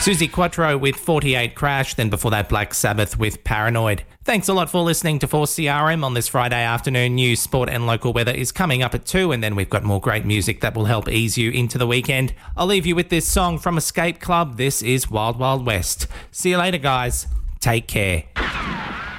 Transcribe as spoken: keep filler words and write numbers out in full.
Susie Quattro with forty-eight Crash, then before that Black Sabbath with Paranoid. Thanks a lot for listening to four C R M on this Friday afternoon. News, sport and local weather is coming up at two, and then we've got more great music that will help ease you into the weekend. I'll leave you with this song from Escape Club. This is Wild Wild West. See you later, guys. Take care.